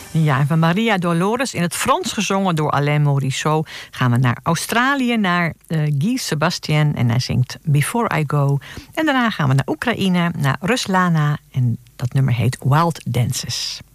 Ja, en van Maria Dolores in het Frans gezongen door Alain Morisot gaan we naar Australië, naar Guy Sebastian en hij zingt Before I Go. En daarna gaan we naar Oekraïne, naar Ruslana en dat nummer heet Wild Dances.